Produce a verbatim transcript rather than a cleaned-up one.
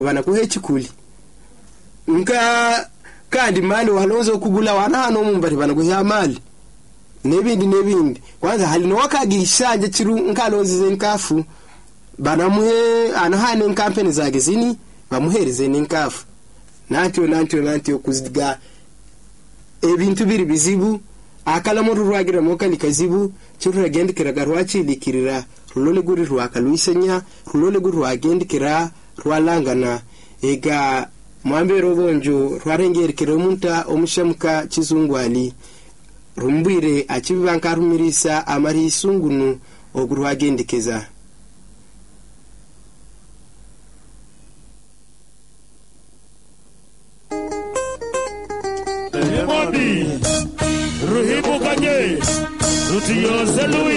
banakuhe chikuli nka kandi mali walonzo kugula wana hano mumbari banakuhe mali nebindi nebindi kwanza halino wakagishanje chiru nkalonzize nkafu banamuhe anahane nkampeni zake zini bamuhereze ninkafu natyo natyo natyo kuziga ebintu biri bizibu akala mu rwagira mo kandi kazibu chiru ragendikira garwachilikirira rulole guri rwakaluisenya rulole guri rwagendikira rwalangana ega mwambe robonjo rwarengerekera omunta omushamuka chizungwali rumbwire achibibanka rumirisa amari sungunu ogurwagendekeza Ruhibu kanye Rutiyo Zelu